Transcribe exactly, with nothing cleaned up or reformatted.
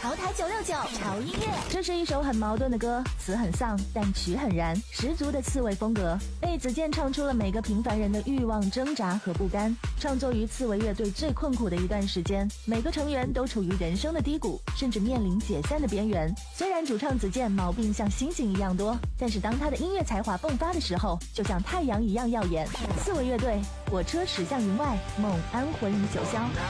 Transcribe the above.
潮台九六九潮音乐， 这是一首很矛盾的歌，词很丧，但曲很燃，十足的刺猬风格。被子健唱出了每个平凡人的欲望、挣扎和不甘。创作于刺猬乐队最困苦的一段时间，每个成员都处于人生的低谷，甚至面临解散的边缘。虽然主唱子健毛病像星星一样多，但是当他的音乐才华迸发的时候，就像太阳一样耀眼。刺猬乐队，火车驶向云外，梦安魂于九霄。